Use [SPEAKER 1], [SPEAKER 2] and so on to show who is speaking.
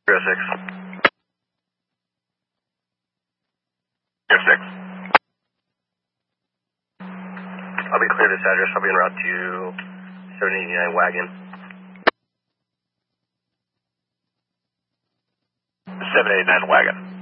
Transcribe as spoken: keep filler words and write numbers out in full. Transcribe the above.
[SPEAKER 1] zero six. zero six. I'll be clear this address. I'll be en route to seven eighty-nine Wagon.
[SPEAKER 2] seven eighty-nine Wagon.